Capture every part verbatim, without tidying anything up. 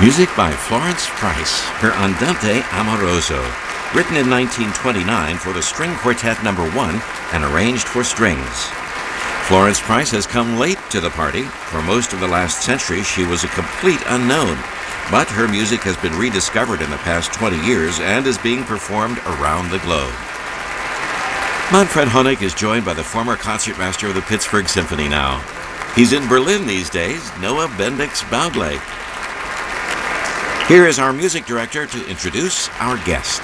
Music by Florence Price, her Andante Amoroso, written in nineteen twenty-nine for the String Quartet number one and arranged for strings. Florence Price has come late to the party. For most of the last century, she was a complete unknown, but her music has been rediscovered in the past twenty years and is being performed around the globe. Manfred Honeck is joined by the former concertmaster of the Pittsburgh Symphony now. He's in Berlin these days, Noah Bendix Baugle. Here is our music director to introduce our guest.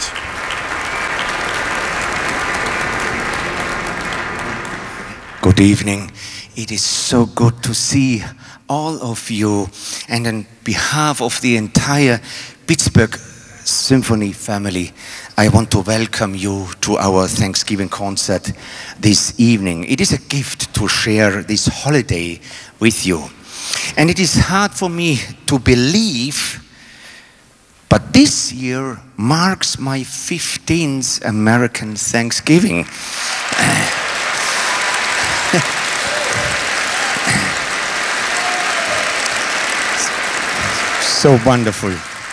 Good evening. It is so good to see all of you, and on behalf of the entire Pittsburgh Symphony family, I want to welcome you to our Thanksgiving concert this evening. It is a gift to share this holiday with you. And it is hard for me to believe, but this year marks my fifteenth American Thanksgiving. So wonderful.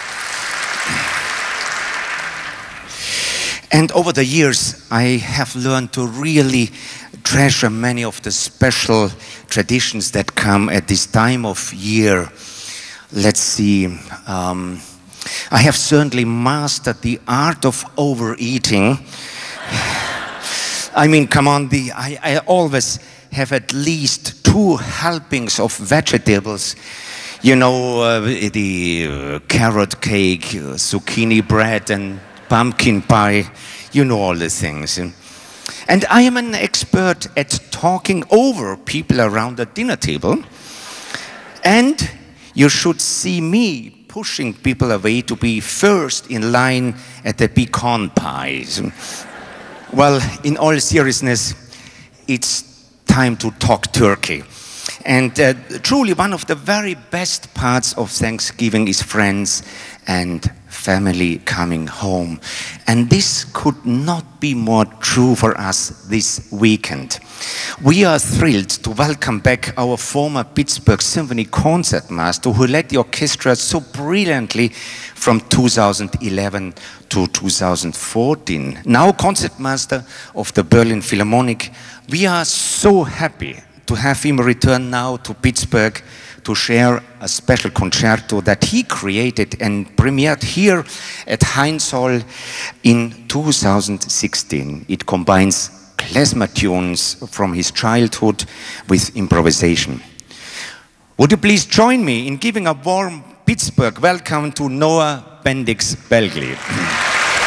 And over the years, I have learned to really treasure many of the special traditions that come at this time of year. Let's see. Um, I have certainly mastered the art of overeating. I mean, come on, the, I, I always have at least two helpings of vegetables. You know, uh, the uh, carrot cake, uh, zucchini bread, and pumpkin pie. You know all the things. And I am an expert at talking over people around the dinner table. And you should see me pushing people away to be first in line at the pecan pies. Well, in all seriousness, it's time to talk turkey. And uh, truly one of the very best parts of Thanksgiving is friends and family coming home. And this could not be more true for us this weekend. We are thrilled to welcome back our former Pittsburgh Symphony concertmaster who led the orchestra so brilliantly from two thousand eleven to two thousand fourteen. Now concertmaster of the Berlin Philharmonic, we are so happy to have him return now to Pittsburgh to share a special concerto that he created and premiered here at Heinz Hall in two thousand sixteen. It combines klezmer tunes from his childhood with improvisation. Would you please join me in giving a warm Pittsburgh welcome to Noah Bendix Baugle.